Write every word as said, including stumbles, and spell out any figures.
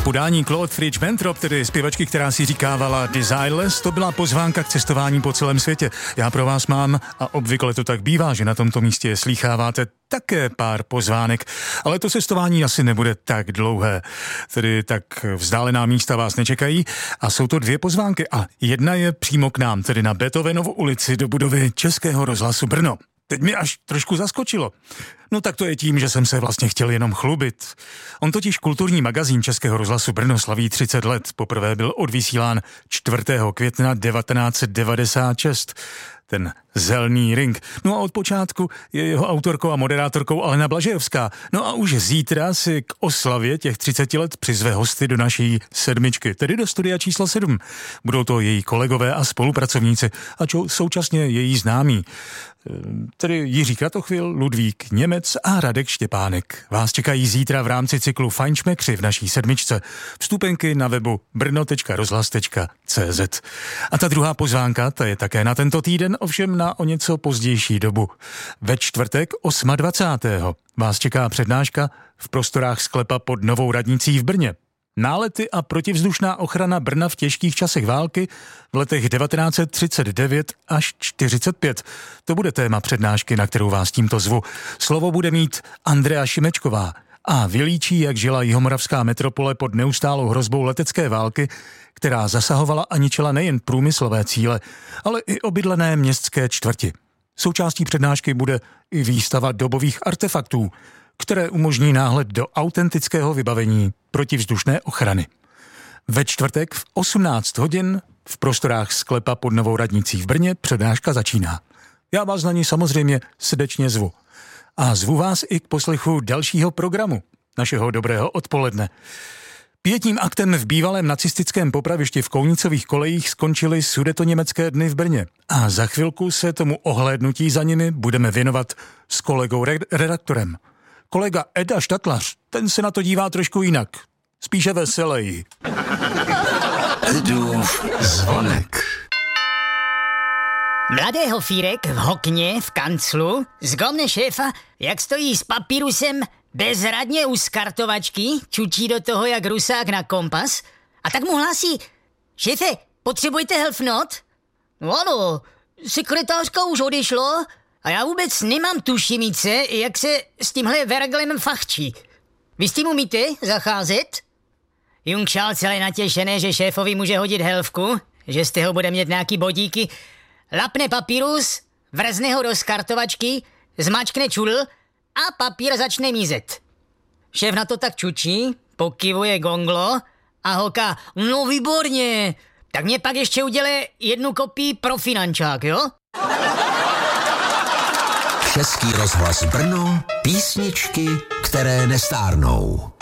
podání Claude Fridge Bentrop, tedy zpěvačky, která si říkávala Desireless, to byla pozvánka k cestování po celém světě. Já pro vás mám, a obvykle to tak bývá, že na tomto místě slýcháváte také pár pozvánek, ale to cestování asi nebude tak dlouhé. Tedy tak vzdálená místa vás nečekají a jsou to dvě pozvánky a jedna je přímo k nám, tedy na Beethovenovu ulici do budovy Českého rozhlasu Brno. Teď mi až trošku zaskočilo. No tak to je tím, že jsem se vlastně chtěl jenom chlubit. On totiž kulturní magazín Českého rozhlasu Brno slaví třicet let. Poprvé byl odvysílán čtvrtého května devatenáct set devadesát šest. Ten Zelný ring. No a od počátku je jeho autorkou a moderátorkou Alena Blažejovská. No a už zítra si k oslavě těch třiceti let přizve hosty do naší sedmičky, tedy do studia číslo sedm. Budou to její kolegové a spolupracovníci a čo, současně její známí. Tedy Jiří Kratochvil, Ludvík Němec a Radek Štěpánek. Vás čekají zítra v rámci cyklu Fajnšmekři v naší sedmičce. Vstupenky na webu brno tečka rozhlas tečka cé zet. A ta druhá pozvánka, ta je také na tento týden, ovšem na o něco pozdější dobu. Ve čtvrtek dvacátého osmého vás čeká přednáška v prostorách sklepa pod Novou radnicí v Brně. Nálety a protivzdušná ochrana Brna v těžkých časech války v letech devatenáct set třicet devět až čtyřicet pět. To bude téma přednášky, na kterou vás tímto zvu. Slovo bude mít Andrea Šimečková a vylíčí, jak žila jihomoravská metropole pod neustálou hrozbou letecké války, která zasahovala a ničila nejen průmyslové cíle, ale i obydlené městské čtvrti. Součástí přednášky bude i výstava dobových artefaktů, které umožní náhled do autentického vybavení protivzdušné ochrany. Ve čtvrtek v osmnáct hodin v prostorách sklepa pod Novou radnicí v Brně přednáška začíná. Já vás na ní samozřejmě srdečně zvu. A zvu vás i k poslechu dalšího programu našeho dobrého odpoledne. Pětním aktem v bývalém nacistickém popravišti v Kounicových kolejích skončily Sudetoněmecké dny v Brně. A za chvilku se tomu ohlédnutí za nimi budeme věnovat s kolegou re- redaktorem. Kolega Eda Štatlař, ten se na to dívá trošku jinak. Spíše veselej. Edův zvonek. Mladý hofírek v hokně v kanclu zgomne šéfa, jak stojí s papírusem bezradně u skartovačky, čučí do toho jak rusák na kompas a tak mu hlásí: šéfe, potřebujete helfnot? No ano, sekretářka už odešlo a já vůbec nemám tušimice, jak se s tímhle verglem fachčí. Vy s tím umíte zacházet? Jungšál celé natěšené, že šéfovi může hodit helfku, že z toho bude mít nějaký bodíky, lapne papírus, vrzne ho do skartovačky, zmačkne čudl a papír začne mizet. Šéf na to tak čučí, pokyvuje gonglo a hoká: no výborně, tak mě pak ještě udělej jednu kopii pro finančák, jo? Český rozhlas Brno, písničky, které nestárnou.